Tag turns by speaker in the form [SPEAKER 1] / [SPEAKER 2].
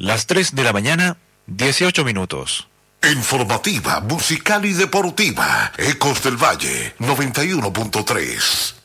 [SPEAKER 1] Las 3 de la mañana, 18 minutos.
[SPEAKER 2] Informativa, musical y deportiva. Ecos del Valle, 91.3.